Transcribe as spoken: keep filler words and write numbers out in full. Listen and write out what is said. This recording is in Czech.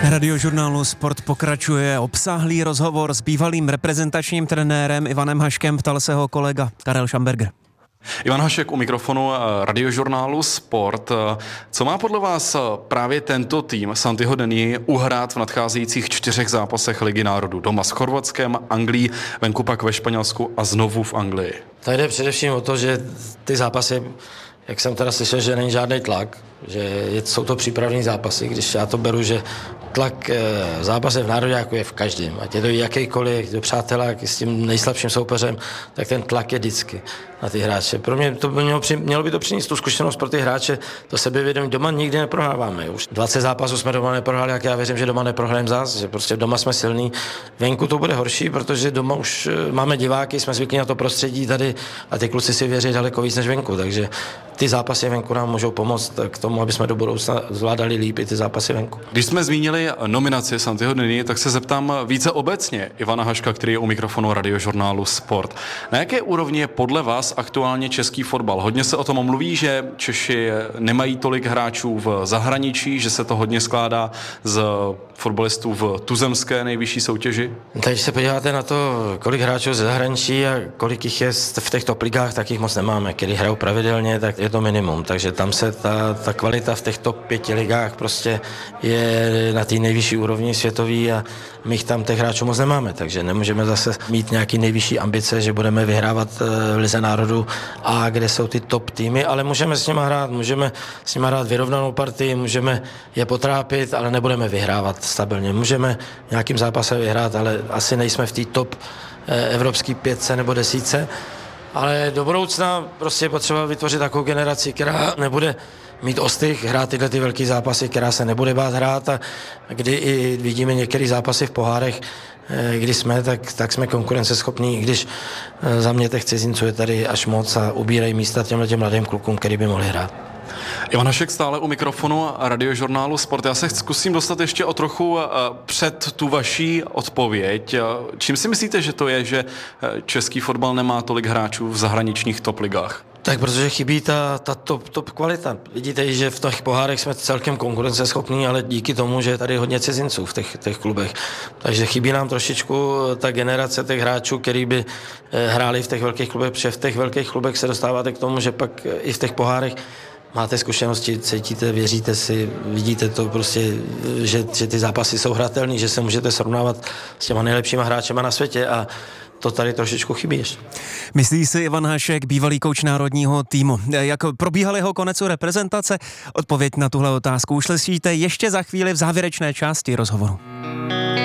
Radiožurnálu Sport pokračuje obsáhlý rozhovor s bývalým reprezentačním trenérem Ivanem Haškem, ptal se ho kolega Karel Šamberger. Ivan Hašek u mikrofonu Radiožurnálu Sport. Co má podle vás právě tento tým Santiho Denii uhrát v nadcházejících čtyřech zápasech Ligy národů? Doma s Chorvatskem, Anglií, venku pak ve Španělsku a znovu v Anglii. Tady jde především o to, že ty zápasy, jak jsem teda slyšel, že není žádný tlak, že jsou to přípravní zápasy, když já to beru, že tlak v zápase v nároďáku je v každém. Ať je to jakýkoliv, do přátelák s tím nejslabším soupeřem, tak ten tlak je vždycky na ty hráče. Pro mě to by mělo, mělo by to přinést tu zkušenost pro ty hráče, to sebevědomí. Doma nikdy neprohráváme. Už dvacet zápasů jsme doma neprohráli, jak já věřím, že doma neprohrajeme zás, že prostě doma jsme silní. Venku to bude horší, protože doma už máme diváky, jsme zvyklí na to prostředí tady a ty kluci si věří daleko víc než venku, takže ty zápasy venku nám můžou pomoct k tomu, aby jsme do budoucna zvládali líp i ty zápasy venku. Když jsme zmínili nominaci Santiho Denii, tak se zeptám více obecně Ivana Haška, který je u mikrofonu Radiožurnálu Sport. Na jaké úrovni je podle vás aktuálně český fotbal? Hodně se o tom mluví, že Češi nemají tolik hráčů v zahraničí, že se to hodně skládá z fotbalistů v tuzemské nejvyšší soutěži? Teď se podíváte na to, kolik hráčů ze zahraničí a kolik jich je v těch top ligách, tak jich moc nemáme. Když hrajou pravidelně, tak je to minimum. Takže tam se ta, ta kvalita v těch top pěti ligách prostě je na té nejvyšší úrovni světový a my jich tam těch hráčů moc nemáme, takže nemůžeme zase mít nějaký nejvyšší ambice, že budeme vyhrávat v Lize národů a kde jsou ty top týmy, ale můžeme s nimi hrát, můžeme s nimi hrát vyrovnanou partii, můžeme je potrápit, ale nebudeme vyhrávat stabilně. Můžeme nějakým zápasem vyhrát, ale asi nejsme v té top evropský pětce nebo desítce, ale do budoucna prostě je potřeba vytvořit takovou generaci, která nebude mít ostych, hrát tyhle ty velký zápasy, která se nebude bát hrát a kdy i vidíme některé zápasy v pohárech, kdy jsme, tak, tak jsme konkurenceschopní, i když za mě těch cizinců je tady až moc a ubírají místa těmhle těm mladým klukům, který by mohli hrát. Ivan Hašek stále u mikrofonu Radiožurnálu Sport. Já se zkusím dostat ještě o trochu před tu vaší odpověď. Čím si myslíte, že to je, že český fotbal nemá tolik hráčů v zahraničních top ligách? Tak protože chybí ta, ta top, top kvalita. Vidíte, že v těch pohárech jsme celkem konkurenceschopní, ale díky tomu, že je tady hodně cizinců v těch, těch klubech. Takže chybí nám trošičku ta generace těch hráčů, který by hráli v těch velkých klubech, protože v těch velkých klubech se dostáváte k tomu, že pak i v těch pohárech máte zkušenosti, cítíte, věříte si, vidíte to prostě, že, že ty zápasy jsou hratelný, že se můžete srovnávat s těma nejlepšíma hráčema na světě a to tady trošičku chybí ještě. Myslí si Ivan Hašek, bývalý kouč národního týmu. Jak probíhal jeho konec u reprezentace? Odpověď na tuhle otázku uslyšíte ještě za chvíli v závěrečné části rozhovoru.